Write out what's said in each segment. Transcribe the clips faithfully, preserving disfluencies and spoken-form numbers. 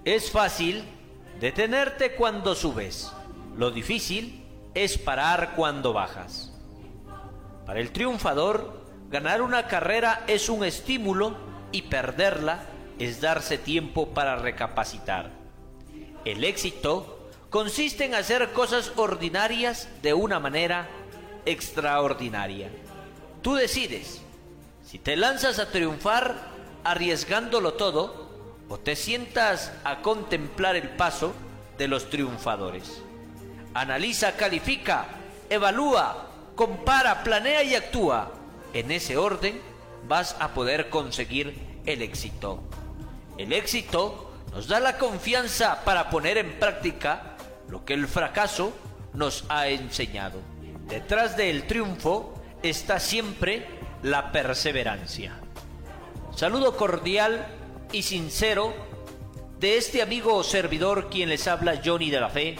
Es fácil detenerte cuando subes, lo difícil es parar cuando bajas. Para el triunfador, ganar una carrera es un estímulo y perderla es darse tiempo para recapacitar. El éxito consiste en hacer cosas ordinarias de una manera extraordinaria. Tú decides si te lanzas a triunfar arriesgándolo todo o te sientas a contemplar el paso de los triunfadores. Analiza, califica, evalúa, compara, planea y actúa. En ese orden vas a poder conseguir el éxito. El éxito nos da la confianza para poner en práctica lo que el fracaso nos ha enseñado. Detrás del triunfo está siempre la perseverancia. Saludo cordial y sincero de este amigo servidor quien les habla, Johnny de la Fe,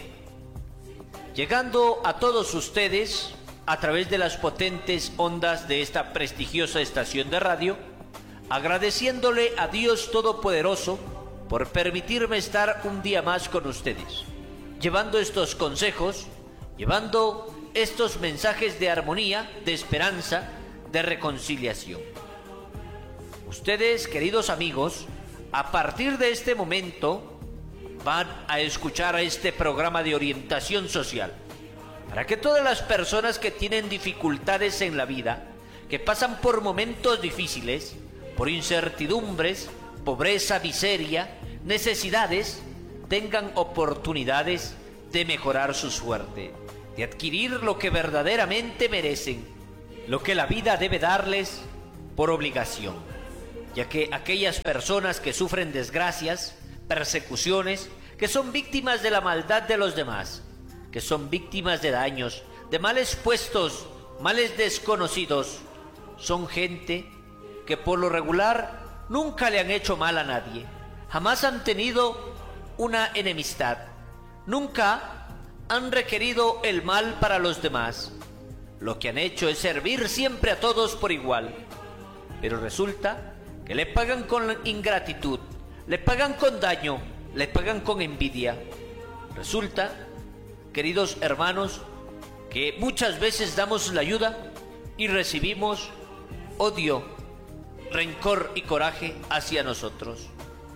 llegando a todos ustedes a través de las potentes ondas de esta prestigiosa estación de radio, agradeciéndole a Dios Todopoderoso por permitirme estar un día más con ustedes, llevando estos consejos, llevando estos mensajes de armonía, de esperanza, de reconciliación. Ustedes, queridos amigos, a partir de este momento van a escuchar a este programa de orientación social para que todas las personas que tienen dificultades en la vida, que pasan por momentos difíciles, por incertidumbres, pobreza, miseria, necesidades, tengan oportunidades de mejorar su suerte, de adquirir lo que verdaderamente merecen, lo que la vida debe darles por obligación, ya que aquellas personas que sufren desgracias, persecuciones, que son víctimas de la maldad de los demás, que son víctimas de daños, de males puestos, males desconocidos, son gente que por lo regular nunca le han hecho mal a nadie, jamás han tenido una enemistad, nunca han requerido el mal para los demás. Lo que han hecho es servir siempre a todos por igual, pero resulta que le pagan con ingratitud, le pagan con daño, le pagan con envidia. Resulta, queridos hermanos, que muchas veces damos la ayuda y recibimos odio, rencor y coraje hacia nosotros.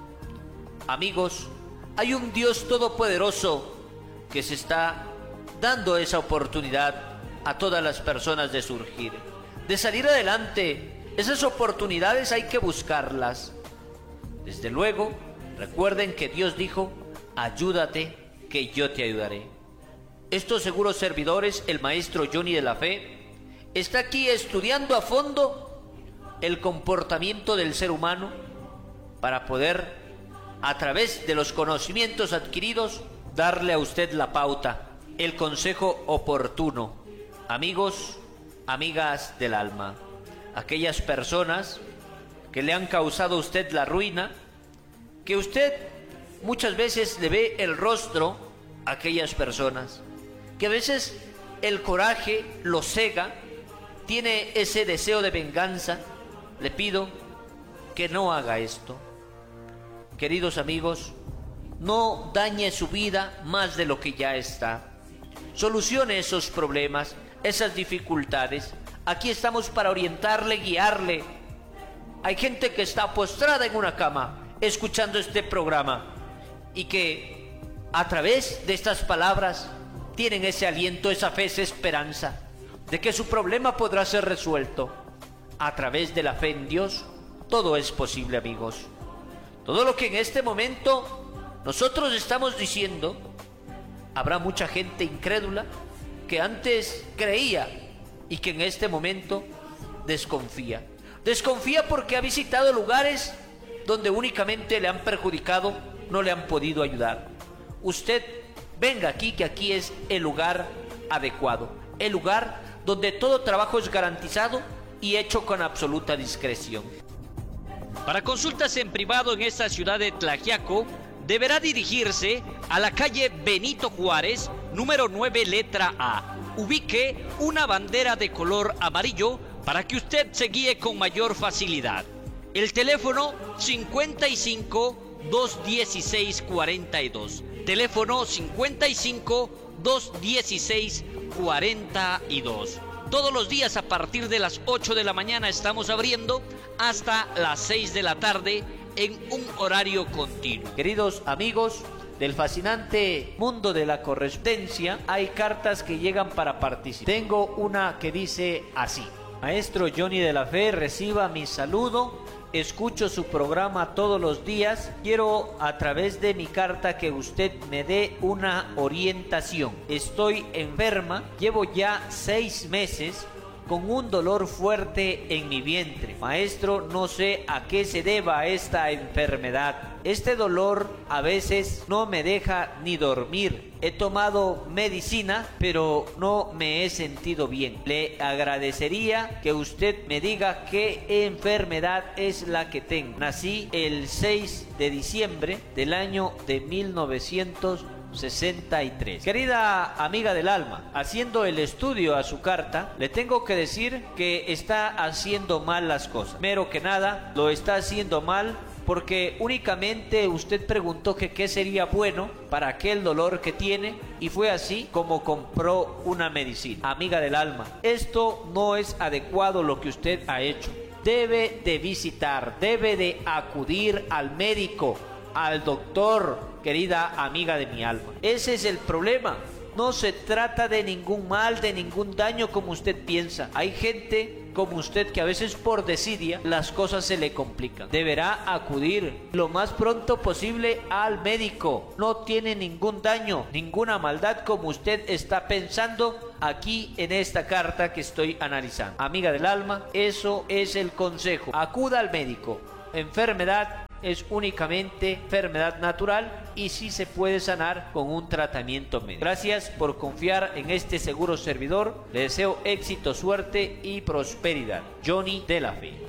Amigos, hay un Dios todopoderoso que se está dando esa oportunidad a todas las personas de surgir, de salir adelante. Esas oportunidades hay que buscarlas. Desde luego, recuerden que Dios dijo, ayúdate que yo te ayudaré. Estos seguros servidores, el maestro Johnny de la Fe, está aquí estudiando a fondo el comportamiento del ser humano para poder, a través de los conocimientos adquiridos, darle a usted la pauta, el consejo oportuno. Amigos, amigas del alma, aquellas personas que le han causado a usted la ruina, que usted muchas veces le ve el rostro a aquellas personas, que a veces el coraje lo cega, tiene ese deseo de venganza, le pido que no haga esto. Queridos amigos, no dañe su vida más de lo que ya está. Solucione esos problemas, esas dificultades. Aquí estamos para orientarle, guiarle. Hay gente que está postrada en una cama escuchando este programa y que a través de estas palabras tienen ese aliento, esa fe, esa esperanza de que su problema podrá ser resuelto. A través de la fe en Dios, todo es posible, amigos. Todo lo que en este momento nosotros estamos diciendo, habrá mucha gente incrédula que antes creía y que en este momento desconfía. Desconfía porque ha visitado lugares donde únicamente le han perjudicado, no le han podido ayudar. Usted venga aquí, que aquí es el lugar adecuado, el lugar donde todo trabajo es garantizado y hecho con absoluta discreción. Para consultas en privado en esta ciudad de Tlaxiaco, deberá dirigirse a la calle Benito Juárez, número nueve, letra A. Ubique una bandera de color amarillo para que usted se guíe con mayor facilidad. El teléfono cincuenta y cinco, dos dieciséis, cuarenta y dos. Teléfono cincuenta y cinco, dos dieciséis, cuarenta y dos. Todos los días a partir de las ocho de la mañana estamos abriendo hasta las seis de la tarde en un horario continuo. Queridos amigos del fascinante mundo de la correspondencia, hay cartas que llegan para participar. Tengo una que dice así: Maestro Johnny de la Fe, reciba mi saludo. Escucho su programa todos los días. Quiero a través de mi carta que usted me dé una orientación. Estoy enferma, llevo ya seis meses con un dolor fuerte en mi vientre. Maestro, no sé a qué se deba esta enfermedad. Este dolor a veces no me deja ni dormir. He tomado medicina, pero no me he sentido bien. Le agradecería que usted me diga qué enfermedad es la que tengo. Nací el seis de diciembre del año de mil novecientos sesenta y tres. Querida amiga del alma, haciendo el estudio a su carta, le tengo que decir que está haciendo mal las cosas. Primero que nada, lo está haciendo mal porque únicamente usted preguntó que qué sería bueno para aquel dolor que tiene, y fue así como compró una medicina. Amiga del alma, esto no es adecuado lo que usted ha hecho. Debe de visitar, debe de acudir al médico, al doctor, querida amiga de mi alma. Ese es el problema. No se trata de ningún mal, de ningún daño como usted piensa. Hay gente como usted que a veces por desidia las cosas se le complican. Deberá acudir lo más pronto posible al médico. No tiene ningún daño, ninguna maldad como usted está pensando aquí en esta carta que estoy analizando. Amiga del alma, eso es el consejo. Acuda al médico. Enfermedad es únicamente enfermedad natural y sí se puede sanar con un tratamiento médico. Gracias por confiar en este seguro servidor. Le deseo éxito, suerte y prosperidad. Johnny de la Fe.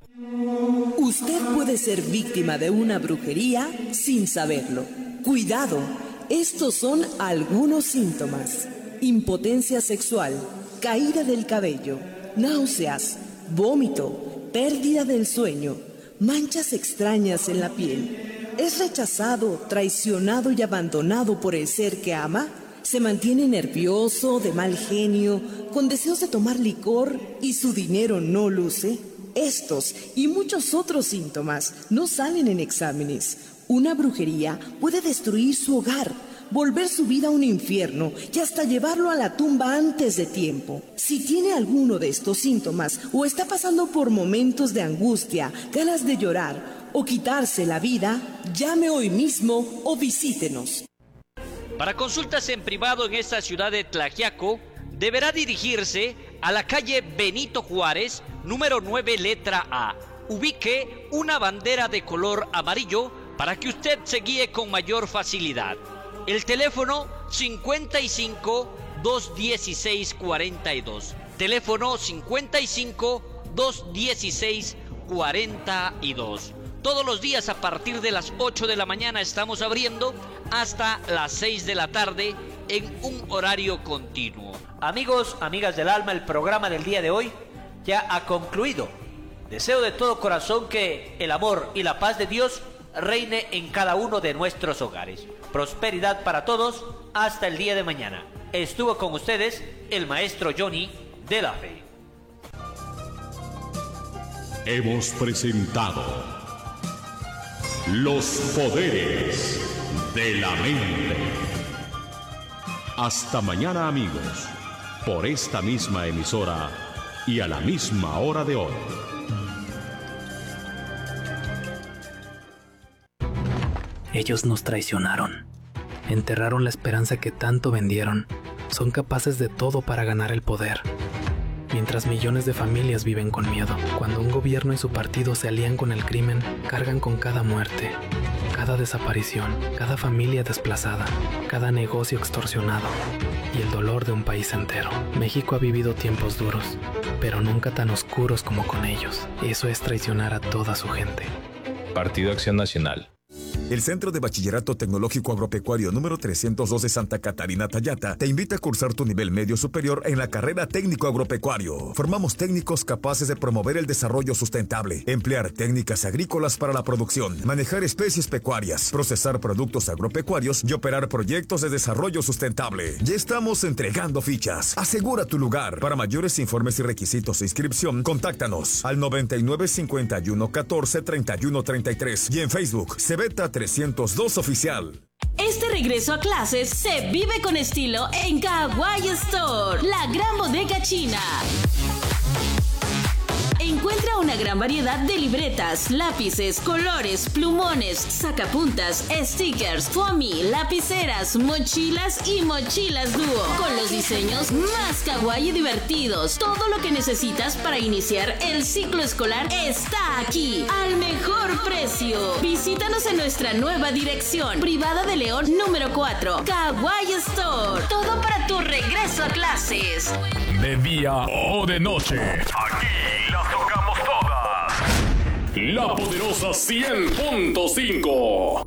Usted puede ser víctima de una brujería sin saberlo. Cuidado, estos son algunos síntomas: impotencia sexual, caída del cabello, náuseas, vómito, pérdida del sueño, manchas extrañas en la piel. ¿Es rechazado, traicionado y abandonado por el ser que ama? ¿Se mantiene nervioso, de mal genio, con deseos de tomar licor y su dinero no luce? Estos y muchos otros síntomas no salen en exámenes. Una brujería puede destruir su hogar, volver su vida a un infierno y hasta llevarlo a la tumba antes de tiempo. Si tiene alguno de estos síntomas o está pasando por momentos de angustia, ganas de llorar o quitarse la vida, llame hoy mismo o visítenos. Para consultas en privado en esta ciudad de Tlaxiaco, deberá dirigirse a la calle Benito Juárez, número nueve, letra A. Ubique una bandera de color amarillo para que usted se guíe con mayor facilidad. El teléfono cincuenta y cinco, dos dieciséis, cuarenta y dos. Teléfono cincuenta y cinco, dos dieciséis, cuarenta y dos. Todos los días a partir de las ocho de la mañana estamos abriendo hasta las seis de la tarde en un horario continuo. Amigos, amigas del alma, el programa del día de hoy ya ha concluido. Deseo de todo corazón que el amor y la paz de Dios reine en cada uno de nuestros hogares. Prosperidad para todos hasta el día de mañana. Estuvo con ustedes el maestro Johnny de la Fe. Hemos presentado Los Poderes de la Mente. Hasta mañana, amigos, por esta misma emisora y a la misma hora de hoy. Ellos nos traicionaron, enterraron la esperanza que tanto vendieron, son capaces de todo para ganar el poder. Mientras millones de familias viven con miedo, cuando un gobierno y su partido se alían con el crimen, cargan con cada muerte, cada desaparición, cada familia desplazada, cada negocio extorsionado y el dolor de un país entero. México ha vivido tiempos duros, pero nunca tan oscuros como con ellos. Eso es traicionar a toda su gente. Partido Acción Nacional. El Centro de Bachillerato Tecnológico Agropecuario número trescientos dos de Santa Catarina Tayata te invita a cursar tu nivel medio superior en la carrera técnico agropecuario. Formamos técnicos capaces de promover el desarrollo sustentable, emplear técnicas agrícolas para la producción, manejar especies pecuarias, procesar productos agropecuarios y operar proyectos de desarrollo sustentable. Ya estamos entregando fichas. Asegura tu lugar. Para mayores informes y requisitos de inscripción, contáctanos al noventa y nueve cincuenta y uno catorce treinta y uno treinta y tres y en Facebook Cebeta trescientos dos Oficial. Este regreso a clases se vive con estilo en Kawaii Store, la gran bodega china. Encuentra una gran variedad de libretas, lápices, colores, plumones, sacapuntas, stickers, foamy, lapiceras, mochilas y mochilas dúo. Con los diseños más kawaii y divertidos. Todo lo que necesitas para iniciar el ciclo escolar está aquí, al mejor precio. Visítanos en nuestra nueva dirección, Privada de León número cuatro, Kawaii Store. Todo para tu regreso a clases. De día o de noche, aquí las tocamos todas. La Poderosa cien punto cinco.